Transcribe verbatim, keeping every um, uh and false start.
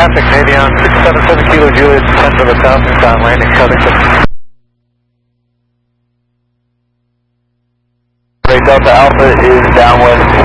traffic, maybe on six seven seven Kilo Juliet, ten for the south, inbound landing, Covington. Delta Alpha is downwind